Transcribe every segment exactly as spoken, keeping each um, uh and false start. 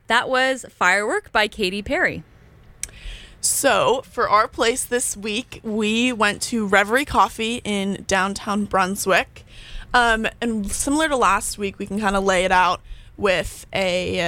That was Firework by Katy Perry. So, for our place this week, we went to Reverie Coffee in downtown Brunswick. Um, and similar to last week, we can kind of lay it out with a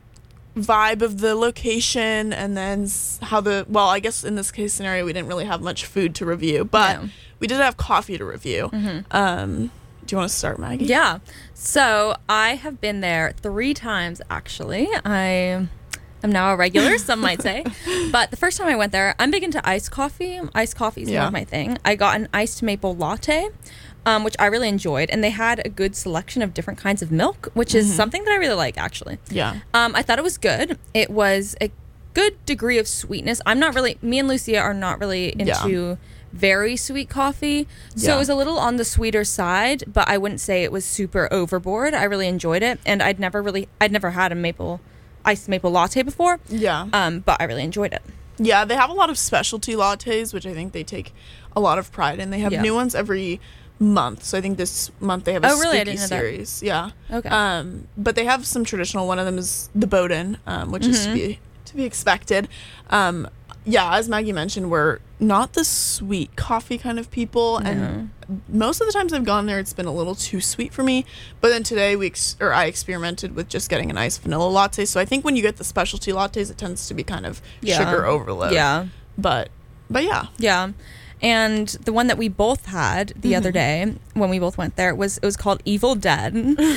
vibe of the location and then how the, well, I guess in this case scenario, we didn't really have much food to review, but no. we did have coffee to review. Mm-hmm. Um, do you want to start, Maggie? Yeah. So, I have been there three times, actually. I... I'm now a regular, some might say. But the first time I went there, I'm big into iced coffee. Iced coffee is yeah. more of my thing. I got an iced maple latte, um, which I really enjoyed. And they had a good selection of different kinds of milk, which is mm-hmm. something that I really like, actually. Yeah. Um, I thought it was good. It was a good degree of sweetness. I'm not really, me and Lucia are not really into yeah. very sweet coffee. So yeah. it was a little on the sweeter side, but I wouldn't say it was super overboard. I really enjoyed it. And I'd never really, I'd never had a maple iced maple latte before. Yeah. Um, but I really enjoyed it. Yeah, they have a lot of specialty lattes, which I think they take a lot of pride in. They have yeah. new ones every month. So I think this month they have a oh, really? spooky I didn't know series. That. Yeah. Okay. Um, but they have some traditional. One of them is the Bowden, um, which mm-hmm. is to be to be expected. Um, yeah, as Maggie mentioned, we're not the sweet coffee kind of people, no. and most of the times I've gone there, it's been a little too sweet for me. But then today we ex- or I experimented with just getting a nice vanilla latte. So I think when you get the specialty lattes, it tends to be kind of yeah. sugar overload. Yeah, but but yeah, yeah. And the one that we both had the mm-hmm. other day when we both went there was it was called Evil Dead.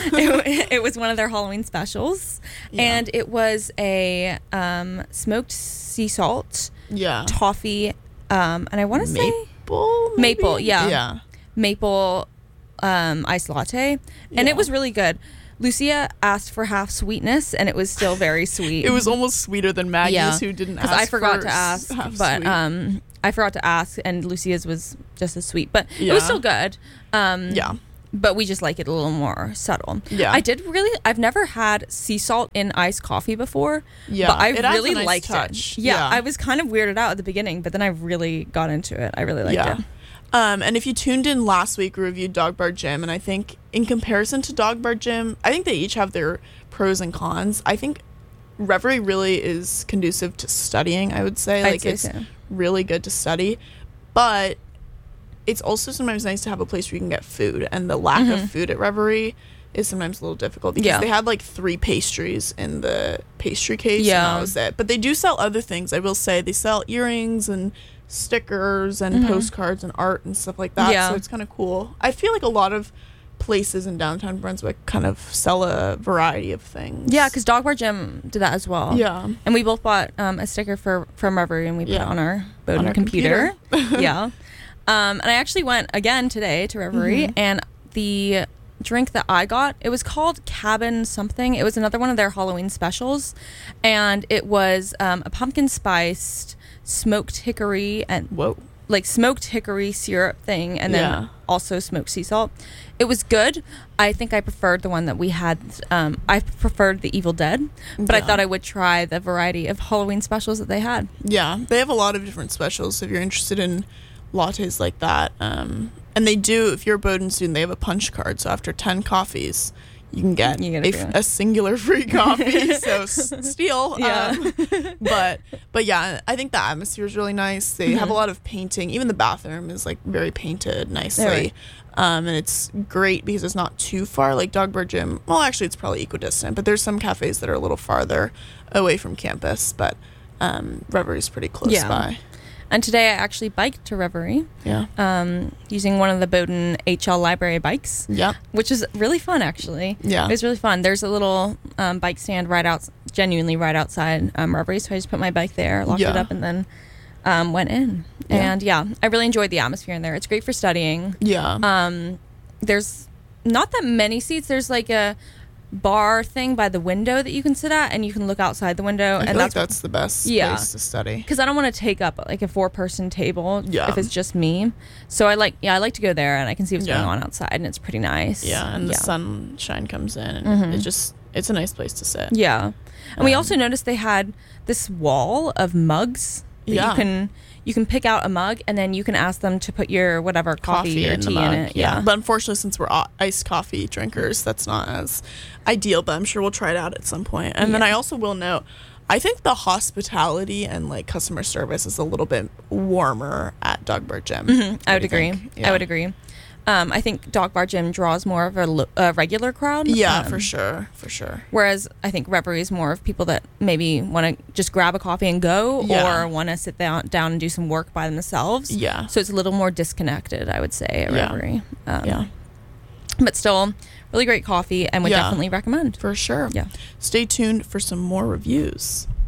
it, it was one of their Halloween specials, yeah. and it was a um, smoked sea salt, yeah, toffee, um, and I want to say maple, maple, yeah, yeah, maple um, iced latte, and yeah. it was really good. Lucia asked for half sweetness, and it was still very sweet. It was almost sweeter than Maggie's, yeah. who didn't ask. I forgot for to ask, half but sweet. um. I forgot to ask, and Lucia's was just as sweet, but yeah. it was still good. Um, yeah. But we just like it a little more subtle. Yeah. I did really, I've never had sea salt in iced coffee before. Yeah. But I it really nice liked touch. it. Yeah, yeah. I was kind of weirded out at the beginning, but then I really got into it. I really liked yeah. it. Um, and if you tuned in last week, we reviewed Dog Bar Gym, and I think in comparison to Dog Bar Gym, I think they each have their pros and cons. I think Reverie really is conducive to studying, I would say. I'd like say it's so. really good to study. But it's also sometimes nice to have a place where you can get food, and the lack mm-hmm. of food at Reverie is sometimes a little difficult because yeah. they had like three pastries in the pastry case, yeah. and that was it. But they do sell other things. I will say they sell earrings and stickers and mm-hmm. postcards and art and stuff like that. Yeah. So it's kind of cool. I feel like a lot of places in downtown Brunswick kind of sell a variety of things. Yeah, because Dog Bar Gym did that as well. Yeah. And we both bought um, a sticker for from Reverie, and we put yeah. it on our Bowden on our computer. computer. yeah. Um, and I actually went again today to Reverie, mm-hmm. and the drink that I got, it was called Cabin something. It was another one of their Halloween specials, and it was um, a pumpkin spiced smoked hickory and whoa. like smoked hickory syrup thing, and then yeah. also smoked sea salt. It was good. I think I preferred the one that we had. Um, I preferred the Evil Dead, but yeah. I thought I would try the variety of Halloween specials that they had. Yeah, they have a lot of different specials. So if you're interested in lattes like that, um, and they do, if you're a Bowden student, they have a punch card. So after ten coffees, you can get you a, a singular free coffee. So s- steal. Yeah. Um, but but yeah, I think the atmosphere is really nice. They mm-hmm. have a lot of painting. Even the bathroom is like very painted nicely. Right. Um, and it's great because it's not too far. Like Dog Bar Gym, well, actually, it's probably equidistant, but there's some cafes that are a little farther away from campus. But um, Reverie's pretty close yeah. by. And today I actually biked to Reverie. Yeah. Um, using one of the Bowden H L library bikes. Yeah. Which is really fun, actually. Yeah. It was really fun. There's a little um, bike stand right out, genuinely right outside um, Reverie. So I just put my bike there, locked yeah. it up, and then um, went in. Yeah. And yeah, I really enjoyed the atmosphere in there. It's great for studying. Yeah. Um, there's not that many seats. There's like a bar thing by the window that you can sit at, and you can look outside the window. I and feel that's like that's the best yeah. place to study. Because I don't want to take up like a four-person table yeah. if it's just me. So I like, yeah, I like to go there, and I can see what's yeah. going on outside, and it's pretty nice. Yeah, and yeah. the sunshine comes in, and mm-hmm. it just it's a nice place to sit. Yeah, and um, we also noticed they had this wall of mugs. that Yeah. You can you can pick out a mug and then you can ask them to put your whatever coffee, or in the tea mug. in it. Yeah. But unfortunately, since we're o- iced coffee drinkers, that's not as ideal. But I'm sure we'll try it out at some point. And then Yeah. I also will note, I think the hospitality and like customer service is a little bit warmer at Dog Bar Gym. Mm-hmm. What I would do you agree. think? Yeah. I would agree. Um, I think Dog Bar Gym draws more of a, lo- a regular crowd. Yeah, um, for sure, for sure. Whereas I think Reverie is more of people that maybe want to just grab a coffee and go, Yeah. or want to sit down, down and do some work by themselves. Yeah. So it's a little more disconnected, I would say, at Yeah. Reverie. Um, Yeah, But still, really great coffee, and would Yeah. definitely recommend. for sure. Yeah. Stay tuned for some more reviews.